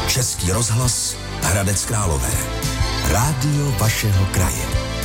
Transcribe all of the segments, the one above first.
Český rozhlas Hradec Králové. Rádio vašeho kraje.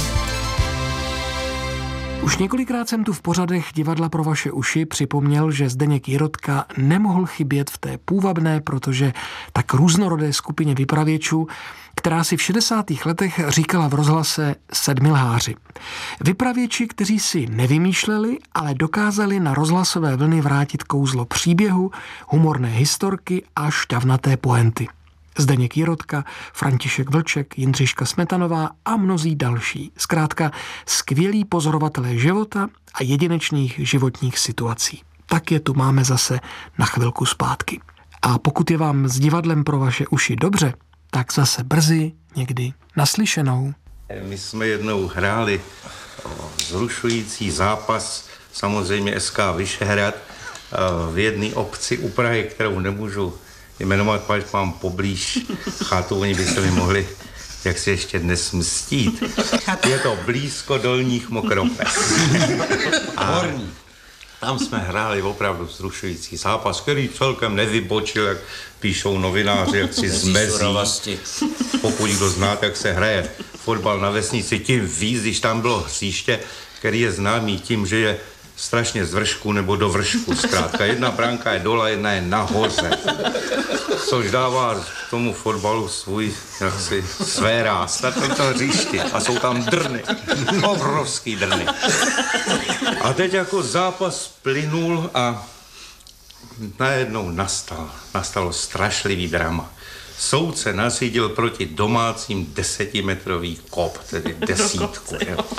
Už několikrát jsem tu v pořadech Divadla pro vaše uši připomněl, že Zdeněk Jirotka nemohl chybět v té půvabné, protože tak různorodé skupině vypravěčů, která si v 60. letech říkala v rozhlase Sedmilháři. Vypravěči, kteří si nevymýšleli, ale dokázali na rozhlasové vlny vrátit kouzlo příběhu, humorné historky a šťavnaté poenty. Zdeněk Jirotka, František Vlček, Jindřiška Smetanová a mnozí další. Zkrátka skvělí pozorovatelé života a jedinečných životních situací. Tak je tu máme zase na chvilku zpátky. A pokud je vám s Divadlem pro vaše uši dobře, tak zase brzy někdy naslyšenou. My jsme jednou hráli vzrušující zápas, samozřejmě SK Vyšehrad, v jedné obci u Prahy, kterou nemůžu jmenovat, pač mám poblíž chátu, oni by se mi mohli jak si ještě dnes mstít. Je to blízko Dolních Mokropek. A tam jsme hráli opravdu vzrušující zápas, který celkem nevybočil, jak píšou novináři, jak si zmezí. Pokud kdo znáte, jak se hraje fotbal na vesnici, tím víc, když tam bylo hřiště, který je známý tím, že je strašně z vršku nebo do vršku. Zkrátka, jedna bránka je dole, jedna je nahoře. Což dává tomu fotbalu své ráz na tomto hřišti. A jsou tam drny. Obrovský drny. A teď jako zápas plynul a najednou nastalo strašlivý drama. Soudce nařídil proti domácím 10metrový kop, tedy desítku.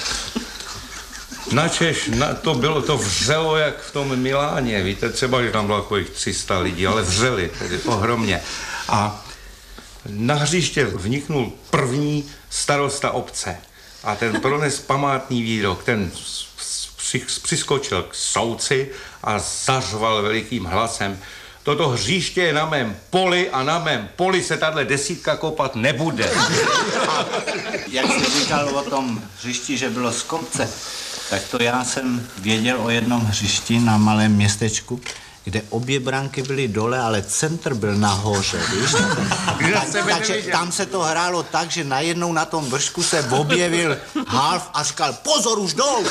Načež to vřelo jak v tom Miláně, víte, třeba, že tam bylo takových 300 lidí, ale vřeli, tedy ohromně. A na hřiště vniknul první starosta obce a ten prones památný výrok, ten přiskočil k soudci a zařval velikým hlasem: toto hřiště je na mém poli a na mém poli se tahle desítka kopat nebude. A jak jsi říkal o tom hřišti, že bylo z kopce, tak to já jsem věděl o jednom hřišti na malém městečku, kde obě branky byly dole, ale centr byl nahoře, víš? Takže tam se to hrálo tak, že najednou na tom vršku se objevil Half a říkal: pozor, už jdou!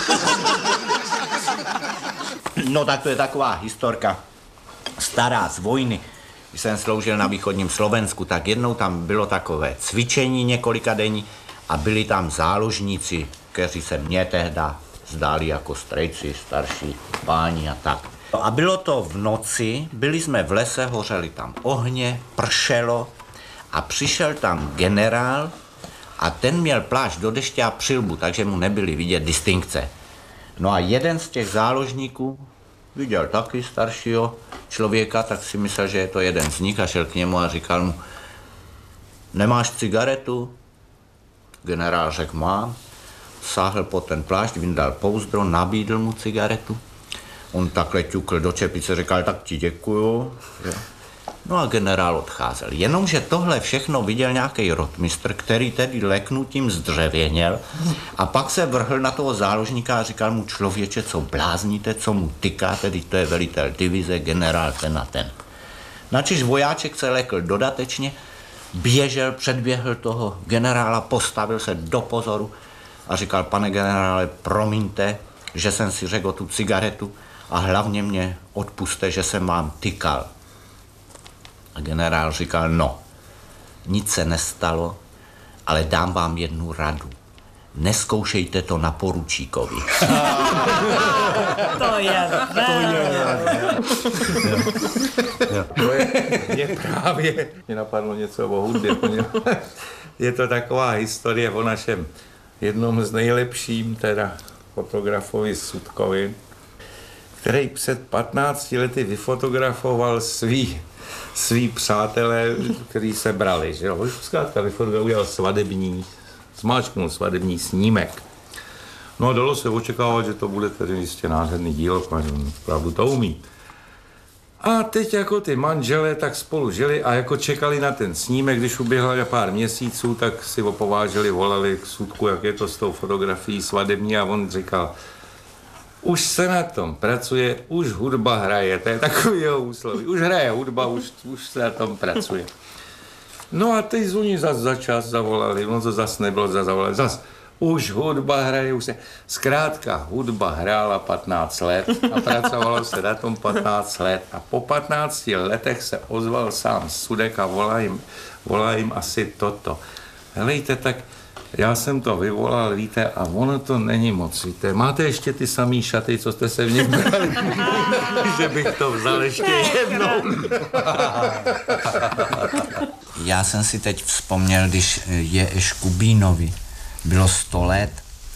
No tak to je taková historka stará z vojny. Když jsem sloužil na východním Slovensku, tak jednou tam bylo takové cvičení několikadenní a byli tam záložníci, kteří se mě tehda zdáli jako strejci, starší páni a tak. A bylo to v noci, byli jsme v lese, hořeli tam ohně, pršelo a přišel tam generál a ten měl plášť do deště a přilbu, takže mu nebyly vidět distinkce. No a jeden z těch záložníků viděl taky staršího člověka, tak si myslel, že je to jeden z nich a šel k němu a říkal mu: nemáš cigaretu? Generál řekl: mám. Sáhl po ten plášť, vyndal pouzdro, nabídl mu cigaretu. On takhle ťukl do čepice, říkal: tak ti děkuju. No a generál odcházel. Jenomže tohle všechno viděl nějaký rotmistr, který tedy leknutím zdřevěněl a pak se vrhl na toho záložníka a říkal mu: člověče, co blázníte, co mu tyká, tedy to je velitel divize, generál ten a ten. Načež vojáček se lekl dodatečně, běžel, předběhl toho generála, postavil se do pozoru a říkal: pane generále, promiňte, že jsem si řekl o tu cigaretu a hlavně mě odpuste, že jsem vám tykal. A generál říkal: no, nic se nestalo, ale dám vám jednu radu. Neskoušejte to na poručíkovi. To je Mě právě napadlo něco o hudbě. Je to taková historie o našem jednom z nejlepším teda fotografovi Sudkovi, který před 15 lety vyfotografoval svý přátelé, kteří se brali, že jo. Zkrátka udělal smáčknul svadební snímek. No a dalo se očekávat, že to bude tedy jistě nádherný dílo, paní opravdu to umí. A teď jako ty manželé tak spolu žili a jako čekali na ten snímek, když uběhlo pár měsíců, tak si opováželi, volali k Sudku, jak je to s tou fotografií svadební, a on říkal: už se na tom pracuje, už hudba hraje, to je takový jeho úsloví. Už hraje hudba, už se na tom pracuje. No a teď oni za čas zavolali, no to zas nebylo zavolali, zas už hudba hraje, už se... Zkrátka, hudba hrála 15 let a pracovalo se na tom 15 let. A po 15 letech se ozval sám Sudek a volá jim asi toto. Helejte, tak já jsem to vyvolal, víte, a ono to není moc, víte. Máte ještě ty samý šaty, co jste se v nich brali? Že bych to vzal ještě jednou. Já jsem si teď vzpomněl, když J.Š. Kubínovi bylo 100 let,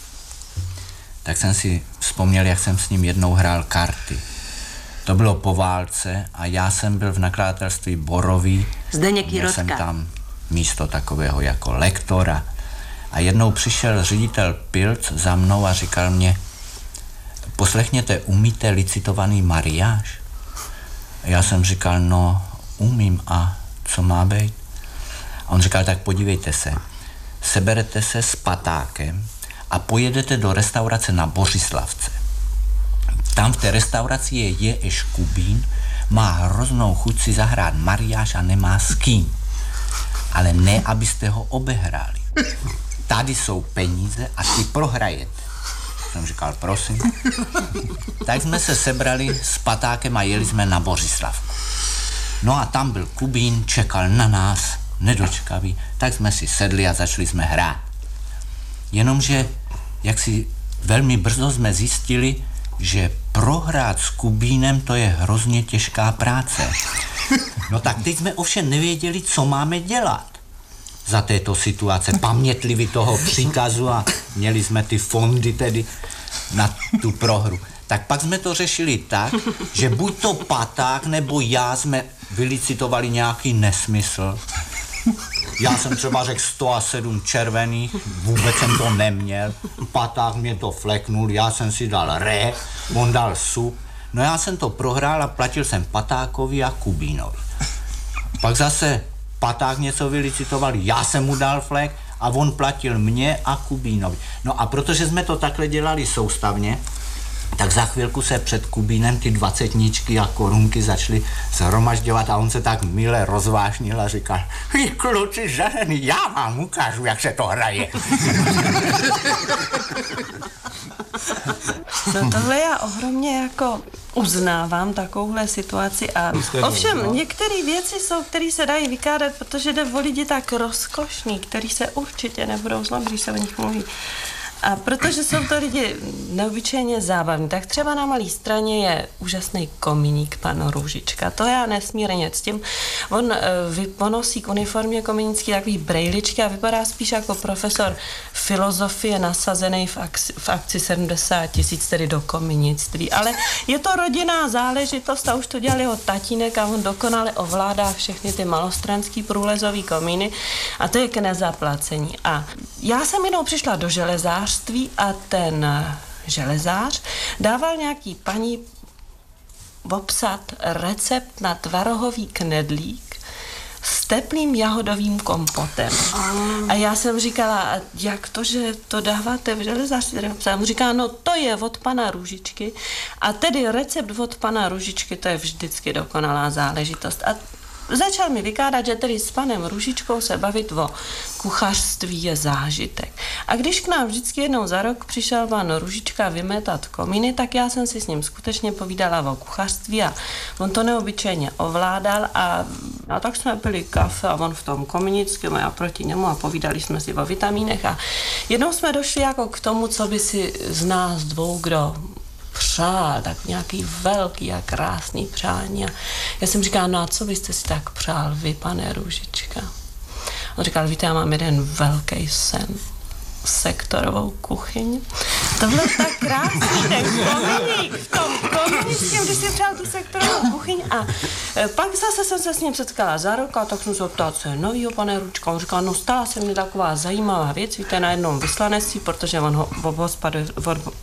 tak jsem si vzpomněl, jak jsem s ním jednou hrál karty. To bylo po válce a já jsem byl v nakladatelství Borový. Zdeněk Jirotka. Měl jsem tam místo takového jako lektora. A jednou přišel ředitel Pilc za mnou a říkal mě, poslechněte, umíte licitovaný mariáš? A já jsem říkal, no umím, a co má být? A on říkal, tak podívejte se, seberete se s patákem a pojedete do restaurace na Bořislavce. Tam v té restauraci je J.Š. Kubín, má hroznou chuť si zahrát mariáš a nemá s kým. Ale ne, abyste ho obehráli. Tady jsou peníze a ty prohrajete. Jsem říkal, prosím. Tak jsme se sebrali s patákem a jeli jsme na Bořislavku. No a tam byl Kubín, čekal na nás, nedočkavý, tak jsme si sedli a začali jsme hrát. Jenomže, jak si velmi brzo jsme zjistili, že prohrát s Kubínem to je hrozně těžká práce. No tak teď jsme ovšem nevěděli, co máme dělat za této situace, pamětliví toho příkazu, a měli jsme ty fondy tedy na tu prohru. Tak pak jsme to řešili tak, že buď to paták nebo já jsme vylicitovali nějaký nesmysl. Já jsem třeba řekl 107 červených, vůbec jsem to neměl. Paták mě to fleknul, já jsem si dal re, on dal sup. No já jsem to prohrál a platil jsem patákovi a Kubínovi. Pak zase paták něco vylicitoval, já jsem mu dal flek a on platil mě a Kubínovi. No a protože jsme to takhle dělali soustavně, tak za chvilku se před Kubínem ty 20 a korunky začaly shromažďovat a on se tak mile rozvášnil a říkal, vy kluci žarený, já vám ukážu, jak se to hraje. No tohle já ohromně jako uznávám takovouhle situaci a ovšem některé věci jsou, které se dají vykládat, protože jde o lidi tak rozkošný, který se určitě nebudou zlobit, když se o nich mluví. A protože jsou to lidi neobyčejně zábavní, tak třeba na Malé Straně je úžasný komíník pan Růžička. To já nesmírně ctím. On ponosí k uniformě komínický takový brejličky a vypadá spíš jako profesor filozofie nasazený v akci 70 000, tedy do komínictví. Ale je to rodinná záležitost a už to dělal jeho tatínek a on dokonale ovládá všechny ty malostranský průlezový komíny a to je k nezaplacení. A já jsem jednou přišla do železářství a ten železář dával nějaký paní obsat recept na tvarohový knedlík s teplým jahodovým kompotem. A já jsem říkala, jak to, že to dáváte v železářství? A mu říká, no to je od pana Růžičky a tedy recept od pana Růžičky, to je vždycky dokonalá záležitost. A začal mi vykládat, že tedy s panem Růžičkou se bavit o kuchařství je zážitek. A když k nám vždycky jednou za rok přišel pan Růžička vymetat komíny, tak já jsem si s ním skutečně povídala o kuchařství a on to neobyčejně ovládal a tak jsme pili kafe a on v tom komínickém a já proti němu a povídali jsme si o vitamínech a jednou jsme došli jako k tomu, co by si z nás dvou, kdo přál, tak nějaký velký a krásný přání. A já jsem říkala, no a co byste si tak přál vy, pane Růžička? On říkal, víte, já mám jeden velký sen. Sektorovou kuchyň. To bylo tak krásný, ten komíník v tom komínickém, když si přál tu sektorovou kuchyň a pak zase jsem se s ním setkala za rok a tak jsem se optala, co je novýho, pane Růžička. On říkal, no stala se mi taková zajímavá věc, víte, na jednom vyslanectví, protože on ho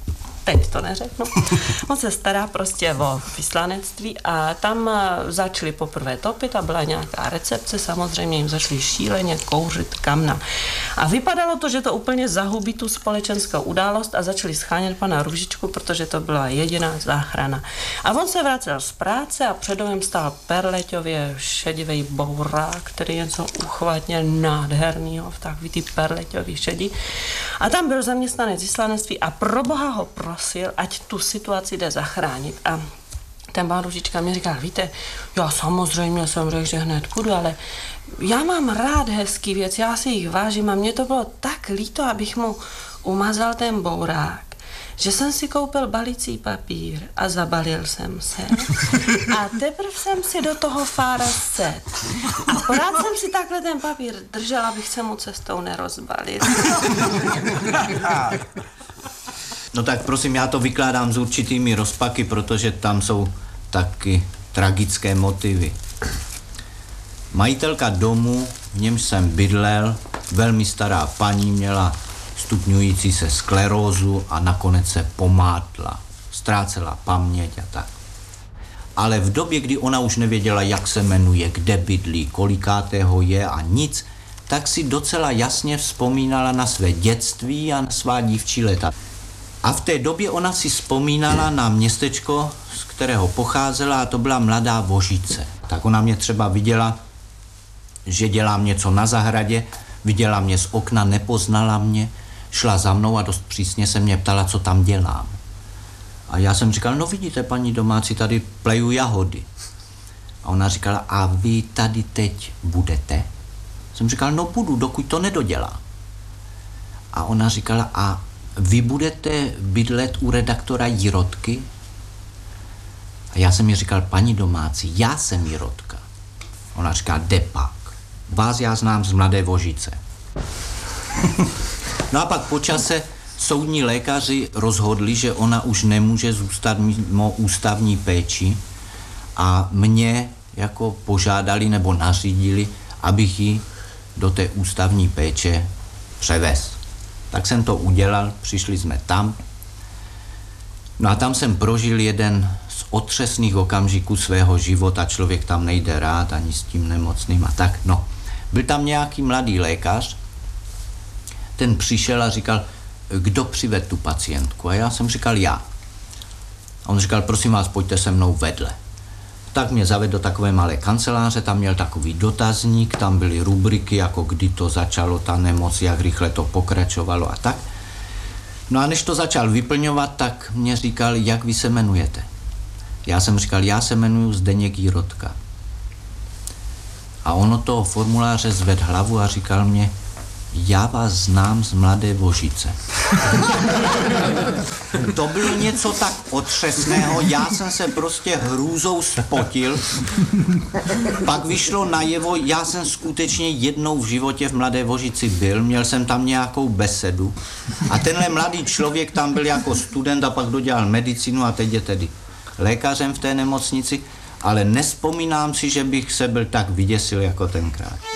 teď to neřeknu. On se stará prostě o vyslanectví a tam začali poprvé topit a byla nějaká recepce, samozřejmě jim začali šíleně kouřit kamna. A vypadalo to, že to úplně zahubí tu společenskou událost a začali schánět pana Růžičku, protože to byla jediná záchrana. A on se vracel z práce a před domem stál perleťově šedivý bourák, který něco uchvatně nádhernýho, v takový ty perleťový šedi. A tam byl zaměstnanec vyslanectví a pro boha ho prosil, ať tu situaci jde zachránit. A ten pán Růžička mi říkal, víte, já samozřejmě jsem řekl, že hned půjdu, ale já mám rád hezký věc, já si jich vážím a mně to bylo tak líto, abych mu umazal ten bourák, že jsem si koupil balicí papír a zabalil jsem se. A teprve jsem si do toho fára set. A pořád jsem si takhle ten papír držel, abych se mu cestou nerozbalil. No tak prosím, já to vykládám s určitými rozpaky, protože tam jsou taky tragické motivy. Majitelka domu, v němž jsem bydlel, velmi stará paní, měla stupňující se sklerózu a nakonec se pomátla. Ztrácela paměť a tak. Ale v době, kdy ona už nevěděla, jak se jmenuje, kde bydlí, kolikátého je a nic, tak si docela jasně vzpomínala na své dětství a na svá dívčí léta. A v té době ona si vzpomínala na městečko, z kterého pocházela, a to byla Mladá Vožice. Tak ona mě třeba viděla, že dělám něco na zahradě, viděla mě z okna, nepoznala mě, šla za mnou a dost přísně se mě ptala, co tam dělám. A já jsem říkal, no vidíte, paní domácí, tady pleju jahody. A ona říkala, a vy tady teď budete? Jsem říkal, no budu, dokud to nedodělá. A ona říkala, a vy budete bydlet u redaktora Jirotky? A já jsem jí říkal, paní domácí, já jsem Jirotka. Ona říká, depak. Vás já znám z Mladé Vožice. No a pak po čase soudní lékaři rozhodli, že ona už nemůže zůstat mimo ústavní péči a mě jako požádali nebo nařídili, abych ji do té ústavní péče převez. Tak jsem to udělal, přišli jsme tam. No a tam jsem prožil jeden z otřesných okamžiků svého života, člověk tam nejde rád ani s tím nemocným a tak. No, byl tam nějaký mladý lékař, ten přišel a říkal, kdo přived tu pacientku? A já jsem říkal, já. A on říkal, prosím vás, pojďte se mnou vedle. Tak mě zavedl do takové malé kanceláře, tam měl takový dotazník, tam byly rubriky, jako kdy to začalo, ta nemoc, jak rychle to pokračovalo a tak. No a než to začal vyplňovat, tak mě říkal, jak vy se jmenujete. Já jsem říkal, já se jmenuji Zdeněk Jirotka. A on od toho formuláře zvedl hlavu a říkal mě, já vás znám z Mladé Vožice. To bylo něco tak otřesného, já jsem se prostě hrůzou spotil. Pak vyšlo najevo, já jsem skutečně jednou v životě v Mladé Vožici byl, měl jsem tam nějakou besedu a tenhle mladý člověk tam byl jako student a pak dodělal medicínu a teď je tedy lékařem v té nemocnici, ale nespomínám si, že bych se byl tak vyděsil jako tenkrát.